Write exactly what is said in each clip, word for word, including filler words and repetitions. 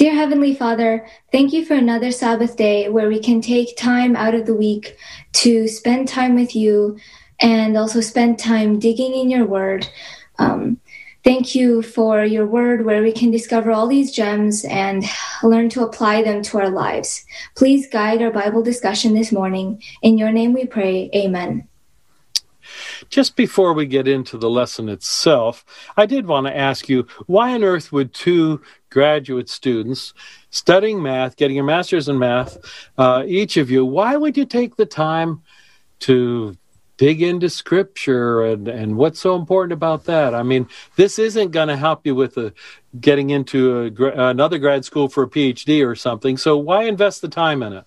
Dear Heavenly Father, thank you for another Sabbath day where we can take time out of the week to spend time with you and also spend time digging in your word. Um, thank you for your word where we can discover all these gems and learn to apply them to our lives. Please guide our Bible discussion this morning. In your name we pray, amen. Just before we get into the lesson itself, I did want to ask you, why on earth would two graduate students studying math, getting your master's in math, uh, each of you, why would you take the time to dig into Scripture and, and what's so important about that? I mean, this isn't going to help you with a, getting into a, another grad school for a P H D or something, so why invest the time in it?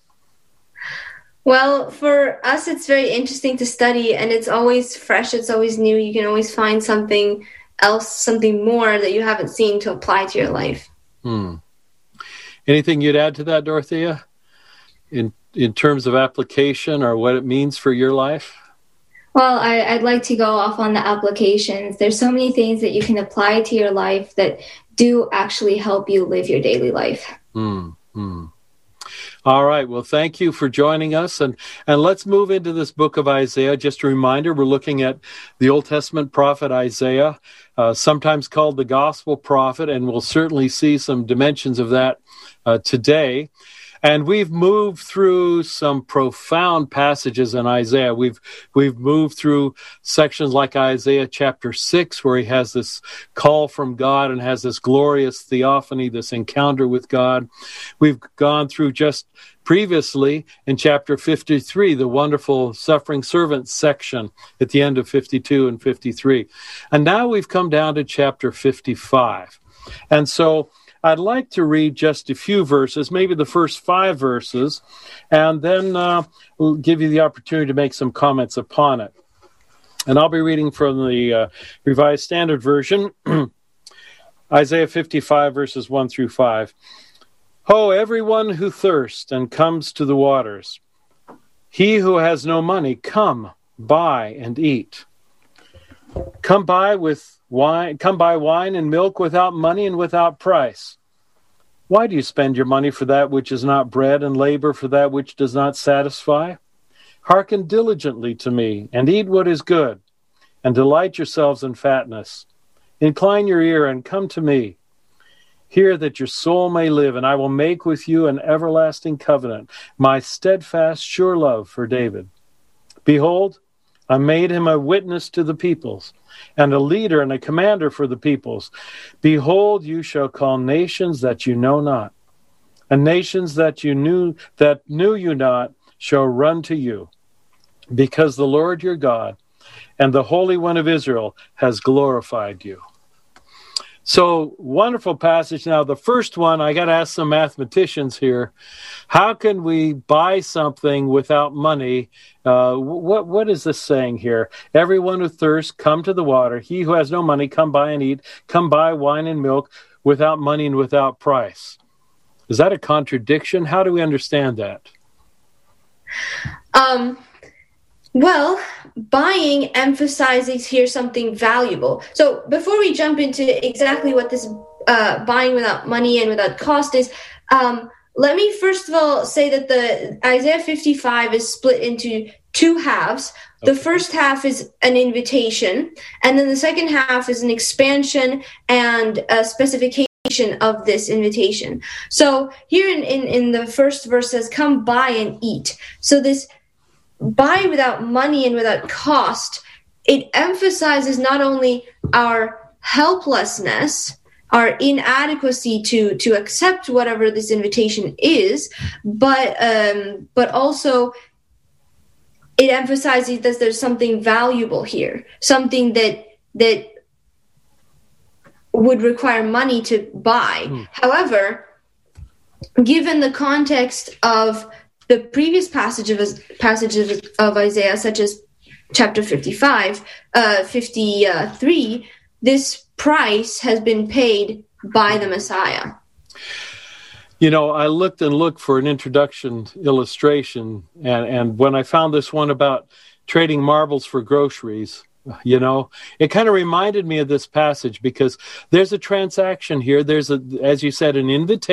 Well, for us, it's very interesting to study, and it's always fresh, it's always new. You can always find something else, something more that you haven't seen to apply to your life. Hmm. Anything you'd add to that, Dorothea, in in terms of application or what it means for your life? Well, I, I'd like to go off on the applications. There's so many things that you can apply to your life that do actually help you live your daily life. Hmm. Hmm. All right. Well, thank you for joining us. And, and let's move into this book of Isaiah. Just a reminder, we're looking at the Old Testament prophet Isaiah, uh, sometimes called the gospel prophet, and we'll certainly see some dimensions of that uh, today. And we've moved through some profound passages in Isaiah. We've we've moved through sections like Isaiah chapter six, where he has this call from God and has this glorious theophany, this encounter with God. We've gone through just previously in chapter fifty-three, the wonderful suffering servant section at the end of fifty-two and fifty-three. And now we've come down to chapter fifty-five. And so I'd like to read just a few verses, maybe the first five verses, and then uh, we'll give you the opportunity to make some comments upon it. And I'll be reading from the uh, Revised Standard Version, Isaiah fifty-five, verses one through five. Ho, everyone who thirsts and comes to the waters, he who has no money, come, buy and eat. Come buy with wine, come buy wine and milk without money and without price. Why do you spend your money for that which is not bread, and labor for that which does not satisfy? Hearken diligently to me, and eat what is good, and delight yourselves in fatness. Incline your ear and come to me. Hear that your soul may live, and I will make with you an everlasting covenant, my steadfast, sure love for David. Behold, I made him a witness to the peoples, and a leader and a commander for the peoples. Behold, you shall call nations that you know not, and nations that you knew that knew you not shall run to you, because the Lord your God and the Holy One of Israel has glorified you. So, wonderful passage. Now, the first one, I got to ask some mathematicians here. How can we buy something without money? Uh, what What is this saying here? Everyone who thirsts, come to the water. He who has no money, come buy and eat. Come buy wine and milk without money and without price. Is that a contradiction? How do we understand that? Um. Well, buying emphasizes here something valuable. So before we jump into exactly what this uh, buying without money and without cost is, um, let me first of all say that the Isaiah fifty-five is split into two halves. The okay. first half is an invitation, and then the second half is an expansion and a specification of this invitation. So here in, in, in the first verse says, come buy and eat. So this buy without money and without cost, it emphasizes not only our helplessness, our inadequacy to to accept whatever this invitation is, but um, but also it emphasizes that there's something valuable here, something that that would require money to buy. Mm. However, given the context of the previous passage of, passages of Isaiah, such as chapter fifty-five, uh, fifty-three, this price has been paid by the Messiah. You know, I looked and looked for an introduction illustration, and, and when I found this one about trading marbles for groceries, you know, it kind of reminded me of this passage because there's a transaction here. There's, a, as you said, an invitation.